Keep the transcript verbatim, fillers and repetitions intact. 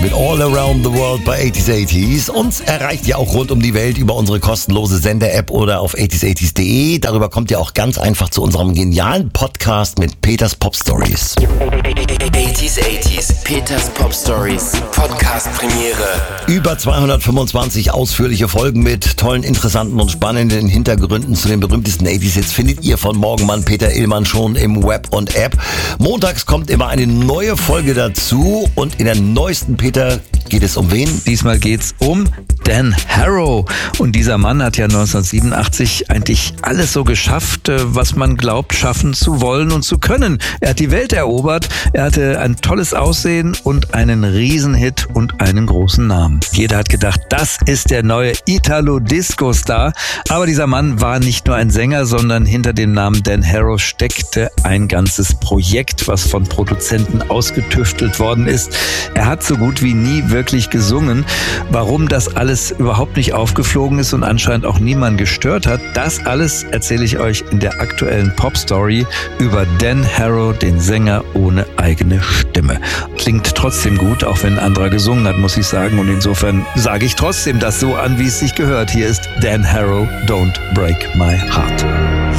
mit All Around the World bei achtziger achtzig. Uns erreicht ihr auch rund um die Welt über unsere kostenlose Sender-App oder auf achtziger achtzig punkt de. Darüber kommt ihr auch ganz einfach zu unserem genialen Podcast mit Peters Pop Stories. achtziger achtzig, Peters Pop Stories, Podcast-Premiere. Über zweihundertfünfundzwanzig ausführliche Folgen mit tollen, interessanten und spannenden Hintergründen zu den berühmtesten achtziger-Hits findet ihr von Morgenmann Peter Illmann schon im Web und App. Montags kommt immer eine neue Folge dazu und in der neuesten Peter geht es um wen? Diesmal geht's um Dan Harrow. Und dieser Mann hat ja neunzehnhundertsiebenundachtzig eigentlich alles so geschafft, was man glaubt, schaffen zu wollen und zu können. Er hat die Welt erobert, er hatte ein tolles Aussehen und einen Riesenhit und einen großen Namen. Jeder hat gedacht, das ist der neue Italo-Disco-Star. Aber dieser Mann war nicht nur ein Sänger, sondern hinter dem Namen Dan Harrow steckte ein ganzes Projekt, was von Produzenten ausgetüftelt worden ist. Er hat so gut wie nie wirklich gesungen. Warum das alles überhaupt nicht aufgeflogen ist und anscheinend auch niemand gestört hat, das alles erzähle ich euch in der aktuellen Pop-Story über Dan Harrow, den Sänger ohne eigene Stimme. Klingt trotzdem gut, auch wenn ein anderer gesungen hat, muss ich sagen. Und insofern sage ich trotzdem das so an, wie es sich gehört. Hier ist Dan Harrow, Don't Break My Heart.